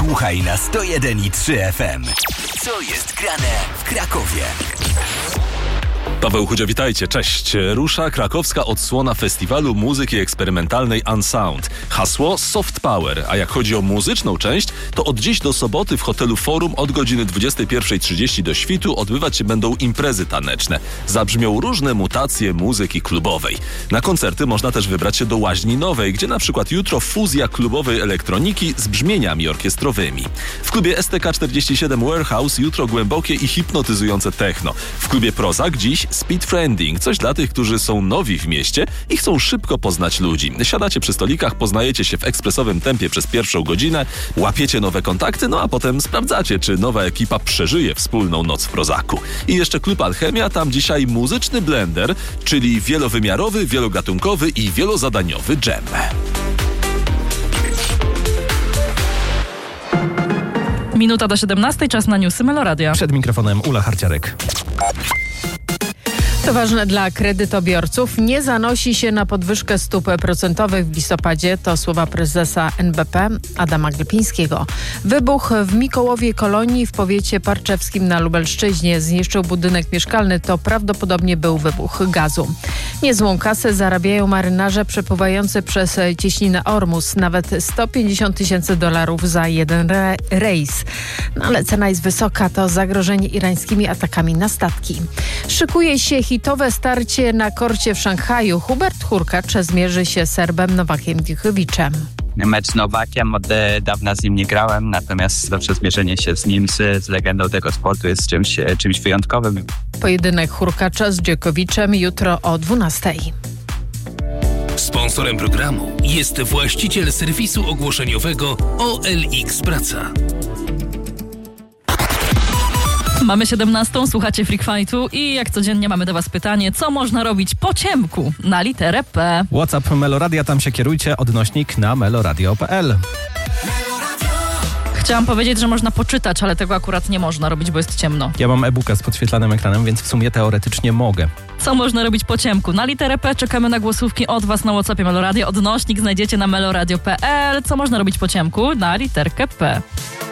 Słuchaj na 101,3 FM. Co jest grane w Krakowie? Paweł Chudzio, witajcie, cześć. Rusza krakowska odsłona festiwalu muzyki eksperymentalnej Unsound. Hasło Soft Power, a jak chodzi o muzyczną część, to od dziś do soboty w hotelu Forum od godziny 21:30 do świtu odbywać się będą imprezy taneczne. Zabrzmią różne mutacje muzyki klubowej. Na koncerty można też wybrać się do Łaźni Nowej, gdzie na przykład jutro fuzja klubowej elektroniki z brzmieniami orkiestrowymi. W klubie STK 47 Warehouse jutro głębokie i hipnotyzujące techno. W klubie Prozac dziś Speed Friending, coś dla tych, którzy są nowi w mieście i chcą szybko poznać ludzi. Siadacie przy stolikach, poznajecie się w ekspresowym tempie przez pierwszą godzinę, łapiecie nowe kontakty, no a potem sprawdzacie, czy nowa ekipa przeżyje wspólną noc w Prozacu. I jeszcze klub Alchemia, tam dzisiaj muzyczny blender, czyli wielowymiarowy, wielogatunkowy i wielozadaniowy dżem. Minuta do 17, czas na newsy Meloradia. Przed mikrofonem Ula Harciarek. To ważne dla kredytobiorców. Nie zanosi się na podwyżkę stóp procentowych w listopadzie. To słowa prezesa NBP Adama Glapińskiego. Wybuch w Mikołowie Kolonii w powiecie parczewskim na Lubelszczyźnie zniszczył budynek mieszkalny. To prawdopodobnie był wybuch gazu. Niezłą kasę zarabiają marynarze przepływający przez cieśninę Ormus. Nawet $150,000 za jeden rejs. No ale cena jest wysoka. To zagrożenie irańskimi atakami na statki. Szykuje się hitowe starcie na korcie w Szanghaju. Hubert Hurkacz zmierzy się z Serbem Nowakiem Djokoviczem. Mecz z Nowakiem, od dawna z nim nie grałem, natomiast zawsze zmierzenie się z nim, z legendą tego sportu jest czymś wyjątkowym. Pojedynek Hurkacza z Djokoviczem jutro o 12:00. Sponsorem programu jest właściciel serwisu ogłoszeniowego OLX Praca. Mamy 17, słuchacie Freak Fightu i jak codziennie mamy do was pytanie, co można robić po ciemku na literę P. WhatsApp Meloradia, tam się kierujcie, odnośnik na meloradio.pl. Chciałam powiedzieć, że można poczytać, ale tego akurat nie można robić, bo jest ciemno. Ja mam e-booka z podświetlanym ekranem, więc w sumie teoretycznie mogę. Co można robić po ciemku? Na literę P czekamy na głosówki od was na WhatsAppie Meloradio. Odnośnik znajdziecie na meloradio.pl. Co można robić po ciemku? Na literkę P.